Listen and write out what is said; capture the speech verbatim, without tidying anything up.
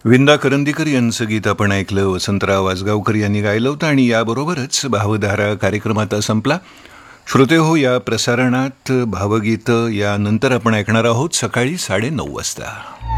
विंदा करंदीकर यांचं गीत आपण ऐकलं. वसंतराव वासगावकर यांनी गायलं होतं आणि याबरोबरच भावधारा कार्यक्रम आता संपला. श्रोते हो, या प्रसारणात भावगीतं यानंतर आपण ऐकणार आहोत सकाळी साडेनऊ वाजता.